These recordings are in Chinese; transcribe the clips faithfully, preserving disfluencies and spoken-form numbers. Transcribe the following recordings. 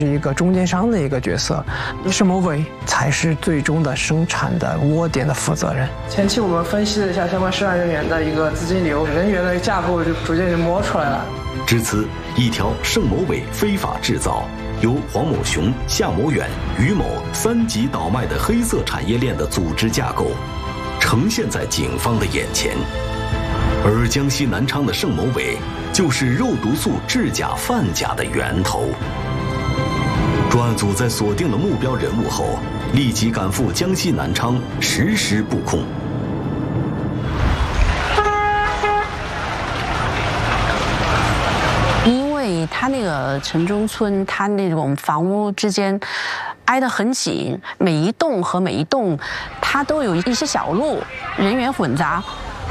是一个中间商的一个角色，盛某伟才是最终的生产的窝点的负责人。前期我们分析了一下相关涉案人员的一个资金流，人员的架构就逐渐就摸出来了。 至此，一条盛某伟非法制造、由黄某雄、夏某远、于某三级倒卖的黑色产业链的组织架构，呈现在警方的眼前。而江西南昌的盛某伟，就是肉毒素制假贩假的源头。专案组在锁定了目标人物后，立即赶赴江西南昌实施布控。 因为他那个城中村，他那种房屋之间挨得很紧，每一栋和每一栋，它都有一些小路，人员混杂。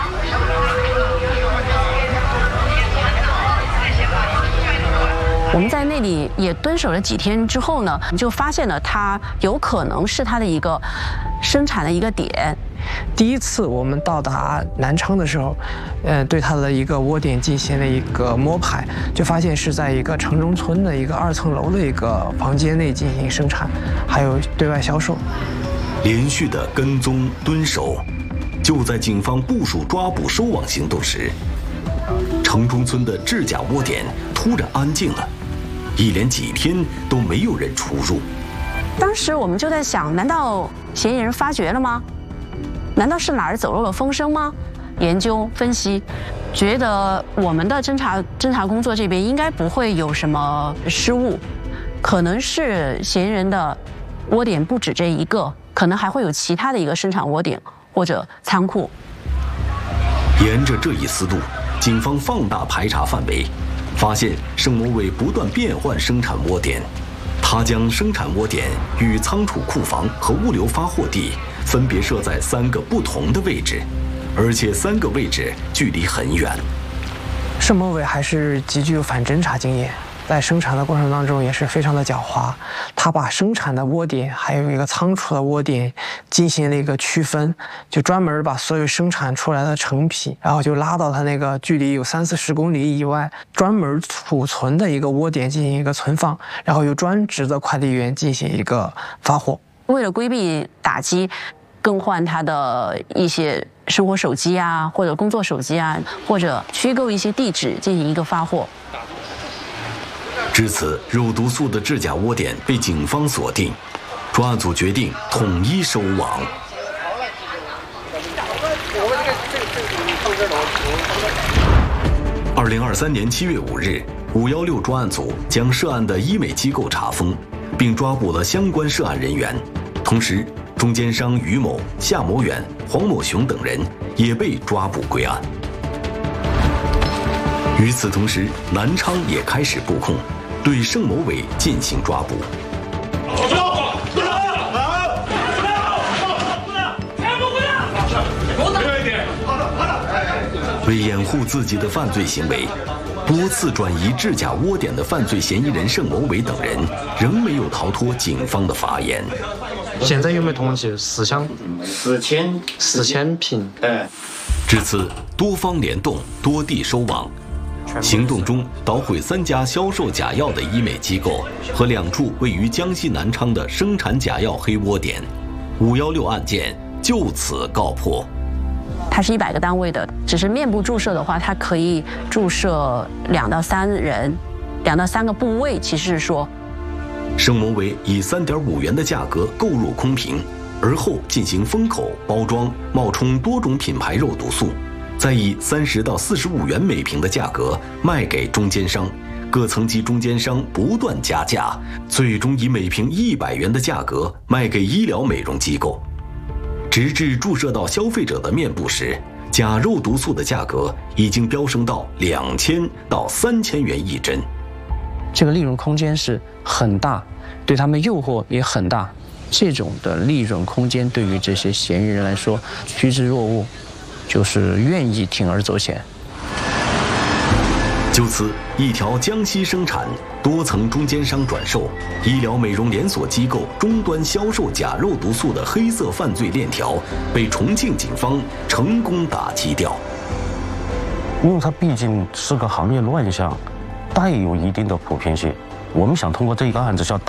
我们在那里也蹲守了几天之后呢，就发现了它有可能是它的一个生产的一个点。 第一次我们到达南昌的时候，呃，对它的一个窝点进行了一个摸排，就发现是在一个城中村的一个二层楼的一个房间内进行生产，还有对外销售。 连续的跟踪蹲守，就在警方部署抓捕收网行动时，城中村的制假窝点突然安静了。一连几天都没有人出入。 当时我们就在想，难道嫌疑人发觉了吗？难道是哪儿走漏了风声吗？研究分析，觉得我们的侦查侦查工作这边应该不会有什么失误，可能是嫌疑人的窝点不止这一个，可能还会有其他的一个生产窝点或者仓库。 沿着这一思路，警方放大排查范围。发现盛某伟不断变换生产窝点，他将生产窝点与仓储库房和物流发货地分别设在三个不同的位置，而且三个位置距离很远。 盛某伟还是极具有反侦查经验，在生产的过程当中也是非常的狡猾，他把生产的窝点还有一个仓储的窝点进行了一个区分，就专门把所有生产出来的成品，然后就拉到他那个距离有三四十公里以外专门储存的一个窝点进行一个存放，然后由专职的快递员进行一个发货。 为了规避打击，更换他的一些生活手机啊，或者工作手机啊，或者虚构一些地址进行一个发货。 至此，肉毒素的制假窝点被警方锁定，专案组决定统一收网。二零二三年七月五日，五幺六专案组将涉案的医美机构查封，并抓捕了相关涉案人员。同时，中间商于某、夏某远、黄某雄等人也被抓捕归案。与此同时，南昌也开始布控，对盛某伟进行抓捕。为掩护自己的犯罪行为，多次转移制假窝点的犯罪嫌疑人盛某伟等人，仍没有逃脱警方的法眼。 现在有没有统计四千？ 四千四千瓶。 哎， 至此，多方联动，多地收网。行动中捣毁三家销售假药的医美机构和两处位于江西南昌的生产假药黑窝点，五幺六案件就此告破。 它是一百个单位的，只是面部注射的话，它可以注射两到三人，两到三个部位。其实是说， 盛某伟以三点五元的价格购入空瓶，而后进行封口包装，冒充多种品牌肉毒素。再以三十到四十五元每瓶的价格卖给中间商，各层级中间商不断加价，最终以每瓶一百元的价格卖给医疗美容机构。直至注射到消费者的面部时，假肉毒素的价格已经飙升到两千到三千元一针。 这个利润空间是很大，对他们诱惑也很大。这种的利润空间对于这些嫌疑人来说趋之若鹜，就是愿意铤而走险。 就此，一条江西生产、多层中间商转售、医疗美容连锁机构终端销售假肉毒素的黑色犯罪链条被重庆警方成功打击掉。 因为它毕竟是个行业乱象，带有一定的普遍性， 我们想通过这一个案子，是要打